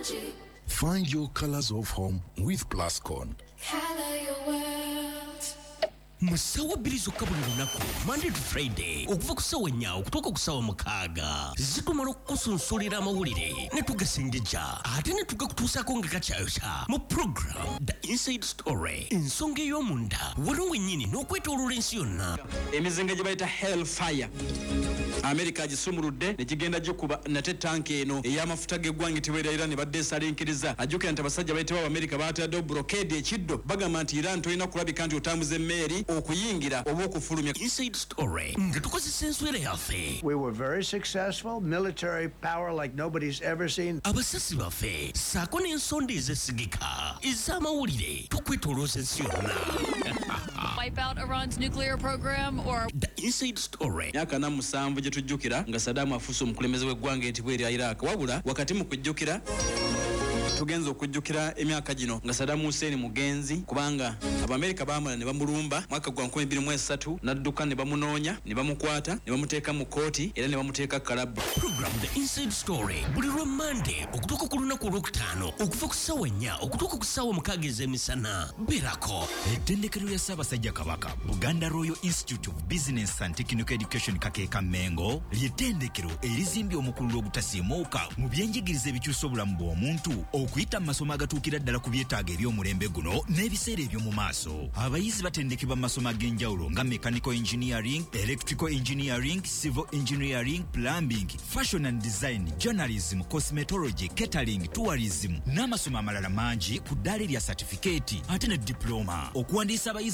Find your colors of home with Plascon. Color your world. Musawa bilizo kabuli lunaku Monday to Friday okuva kusawa nyawo kutoka kusawa mukaga zitumalo kusunsulira amawulire ne tugasingija ate ne tugakutuusako nga kakyayokya mu program The Inside Story ensonga ey'omunda waliwo wennyini n'okwetooloola ensi yonna emizinga gye bayita Hellfire America gisumuludde ne kigenda gikuba nate tanki eno ey'amafuta g'eggwanga etibera Iran badde esalinkiriza ajjukira nti abasajja bayitibwa America baataddewo blockade ekiddo bagamba nti Iran tolina kulabika nti otambuza emmeri okuyingira oba okufulumya Inside Story nga tukozesa enswera yaffe. We were very successful, military power like nobody's ever seen. Abasasi baffe saako n'ensonda ezesigika ez'amawulire tukwetolooza ensi yonna. Wipe out Iran's nuclear program or The Inside Story. myaka 7 gye tujjukira nga Saddam afuuse omukulembeze w'eggwanga entibwa erya Iraq wabula wakati mu kujjukira tugenza okujjukira emyaka gino nga Saddam Hussein mugenzi kubanga Abamerika baamala ne bamulumba mwaka gwa 2023 n'adduka ne bamunoonya ne bamukwata ne bamuteeka mu kooti era ne bamuteeka kalabu. Program The Inside Story buli lwa Monday okutuuka ku lunaku olwokutaano okuva ku ssaawa 4 okutuuka ku ssaawa 6 ez'emisana. Berako ettendekero lya Ssaabasajja Kabaka Buganda Royal Institute of Business and Technical Education Kakeeka Mengo ly'ettendekero erizimbye omukulu ogutasiimuuka mu byenjigiriza ebikyusa obulamu bw'omuntu okuyita mu masomo agatuukira ddala ku byetaago eby'omulembe guno n'ebiseera eby'omu maaso. Abayizi batendekebwa mu masomo ag'enjawulo nga mechanical engineering, electrical engineering, civil engineering, plumbing, fashion and design, journalism, cosmetology, catering, tourism n'amasomo amalala mangi ku ddaala erya certificate ate ne diploma. Okuwandiisa abayizi